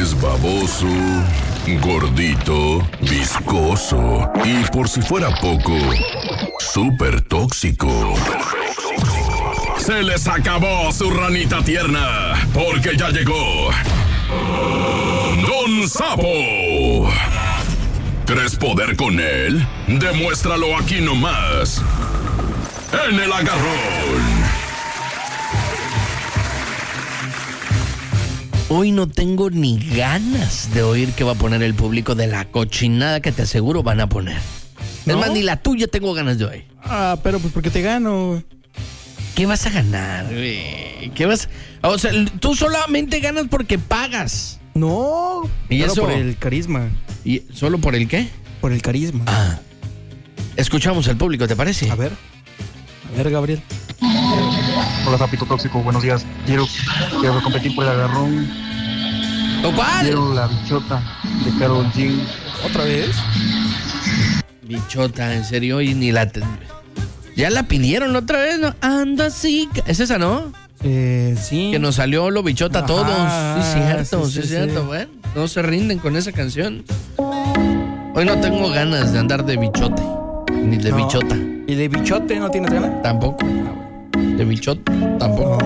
Es baboso, gordito, viscoso y, por si fuera poco, súper tóxico. Se les acabó su ranita tierna, porque ya llegó Don Sapo. ¿Quieres poder con él? Demuéstralo aquí nomás, en El Agarrón. Hoy no tengo ni ganas de oír qué va a poner el público de la cochinada que te aseguro van a poner. ¿No? Es más, ni la tuya tengo ganas de oír. Pero pues porque te gano. ¿Qué vas a ganar, güey? ¿Qué vas? O sea, tú solamente ganas porque pagas. No. ¿Y solo eso? por el carisma. ¿Y solo por el qué? Por el carisma. Ah. Escuchamos al público, ¿te parece? A ver, Gabriel. Hola, Sapito Tóxico, buenos días. Quiero competir por El Agarrón. ¿O cuál? Quiero la bichota de Karol G. ¿Otra vez? Bichota, en serio, y ni la... Ya la pidieron otra vez, ¿no? Ando así. ¿Es esa, no? Sí. Que nos salió lo bichota a todos. Sí, cierto, sí, cierto. Bueno, no se rinden con esa canción. Hoy no tengo ganas de andar de bichote, ni de bichota. ¿Y de bichote no tienes ganas? Tampoco. De bichote, tampoco.